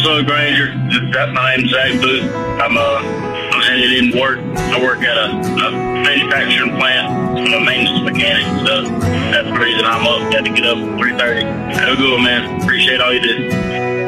What's up, Granger? My name's Zach Booth. I'm headed in work. I work at a manufacturing plant. I'm a maintenance mechanic, so that's the reason I'm up. Had to get up at 3:30. Have a good one, man. Appreciate all you did.